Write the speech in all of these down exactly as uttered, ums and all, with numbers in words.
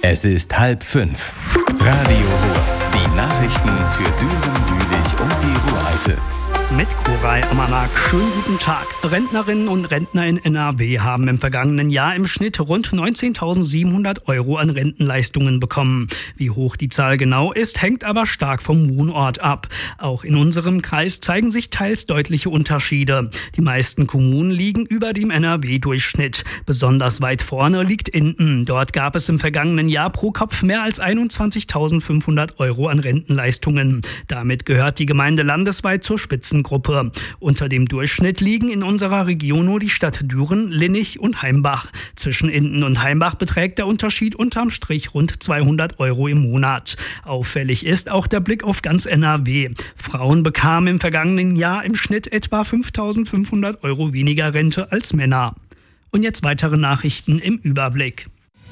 Es ist halb fünf. Radio Ruhr. Die Nachrichten für Düren, Jülich und die Ruhr-Eifel. Mit Koray Amanak. Schönen guten Tag. Rentnerinnen und Rentner in N R W haben im vergangenen Jahr im Schnitt rund neunzehntausendsiebenhundert Euro an Rentenleistungen bekommen. Wie hoch die Zahl genau ist, hängt aber stark vom Wohnort ab. Auch in unserem Kreis zeigen sich teils deutliche Unterschiede. Die meisten Kommunen liegen über dem N R W-Durchschnitt. Besonders weit vorne liegt Enden. Dort gab es im vergangenen Jahr pro Kopf mehr als einundzwanzigtausendfünfhundert Euro an Rentenleistungen. Damit gehört die Gemeinde landesweit zur Spitzen Gruppe. Unter dem Durchschnitt liegen in unserer Region nur die Stadt Düren, Linnich und Heimbach. Zwischen Enden und Heimbach beträgt der Unterschied unterm Strich rund zweihundert Euro im Monat. Auffällig ist auch der Blick auf ganz N R W. Frauen bekamen im vergangenen Jahr im Schnitt etwa fünftausendfünfhundert Euro weniger Rente als Männer. Und jetzt weitere Nachrichten im Überblick.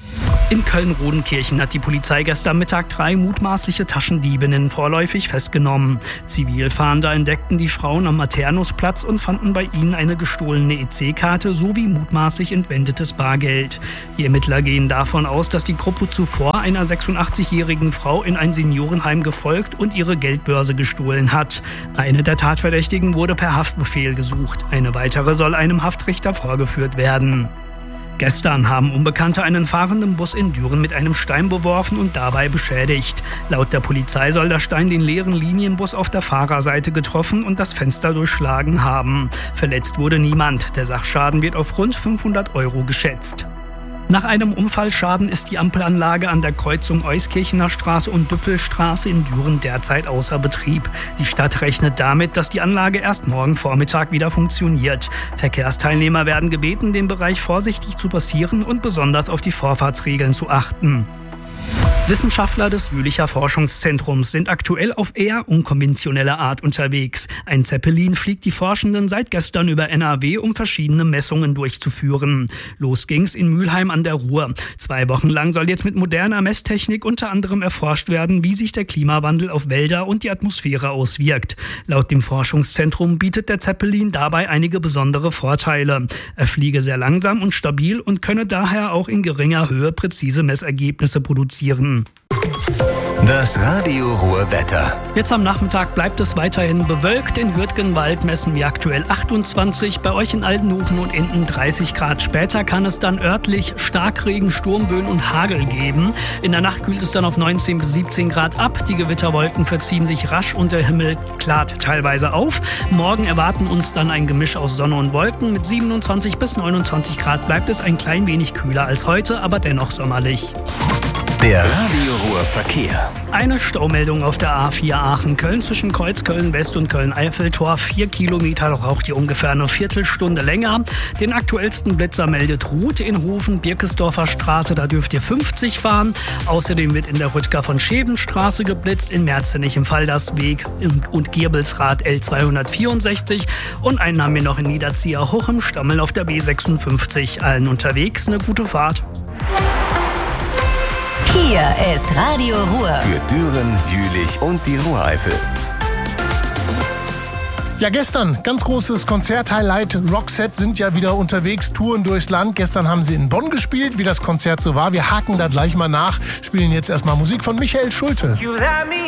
In Köln-Rodenkirchen hat die Polizei gestern Mittag drei mutmaßliche Taschendiebinnen vorläufig festgenommen. Zivilfahnder entdeckten die Frauen am Maternusplatz und fanden bei ihnen eine gestohlene E C-Karte sowie mutmaßlich entwendetes Bargeld. Die Ermittler gehen davon aus, dass die Gruppe zuvor einer sechsundachtzigjährigen Frau in ein Seniorenheim gefolgt und ihre Geldbörse gestohlen hat. Eine der Tatverdächtigen wurde per Haftbefehl gesucht. Eine weitere soll einem Haftrichter vorgeführt werden. Gestern haben Unbekannte einen fahrenden Bus in Düren mit einem Stein beworfen und dabei beschädigt. Laut der Polizei soll der Stein den leeren Linienbus auf der Fahrerseite getroffen und das Fenster durchschlagen haben. Verletzt wurde niemand. Der Sachschaden wird auf rund fünfhundert Euro geschätzt. Nach einem Unfallschaden ist die Ampelanlage an der Kreuzung Euskirchener Straße und Düppelstraße in Düren derzeit außer Betrieb. Die Stadt rechnet damit, dass die Anlage erst morgen Vormittag wieder funktioniert. Verkehrsteilnehmer werden gebeten, den Bereich vorsichtig zu passieren und besonders auf die Vorfahrtsregeln zu achten. Wissenschaftler des Jülicher Forschungszentrums sind aktuell auf eher unkonventionelle Art unterwegs. Ein Zeppelin fliegt die Forschenden seit gestern über N R W, um verschiedene Messungen durchzuführen. Los ging's in Mülheim an der Ruhr. Zwei Wochen lang soll jetzt mit moderner Messtechnik unter anderem erforscht werden, wie sich der Klimawandel auf Wälder und die Atmosphäre auswirkt. Laut dem Forschungszentrum bietet der Zeppelin dabei einige besondere Vorteile. Er fliege sehr langsam und stabil und könne daher auch in geringer Höhe präzise Messergebnisse produzieren. Das Radio Ruhr Wetter. Jetzt am Nachmittag bleibt es weiterhin bewölkt. In Hürtgenwald messen wir aktuell achtundzwanzig, bei euch in Aldenhofen und Enden dreißig Grad. Später kann es dann örtlich Starkregen, Sturmböen und Hagel geben. In der Nacht kühlt es dann auf neunzehn bis siebzehn Grad ab. Die Gewitterwolken verziehen sich rasch und der Himmel klart teilweise auf. Morgen erwarten uns dann ein Gemisch aus Sonne und Wolken. Mit siebenundzwanzig bis neunundzwanzig Grad bleibt es ein klein wenig kühler als heute, aber dennoch sommerlich. Der Radio Ruhr Verkehr. Eine Staumeldung auf der A vier Aachen-Köln zwischen Kreuzköln-West und Köln-Eiffeltor. Vier Kilometer, braucht ihr ungefähr eine Viertelstunde länger. Den aktuellsten Blitzer meldet Ruth in Hofen, Birkesdorfer Straße, da dürft ihr fünfzig fahren. Außerdem wird in der Rüttger von Schevenstraße geblitzt, in Merzenich im Faldersweg und Girbelsrad L zweihundertvierundsechzig. Und einen haben wir noch in Niederzieher hoch im Stammel auf der B sechsundfünfzig. Allen unterwegs eine gute Fahrt. Hier ist Radio Ruhr. Für Düren, Jülich und die Ruhr-Eifel. Ja, gestern ganz großes Konzert-Highlight. Roxette sind ja wieder unterwegs, touren durchs Land. Gestern haben sie in Bonn gespielt, wie das Konzert so war. Wir haken da gleich mal nach, spielen jetzt erstmal Musik von Michael Schulte.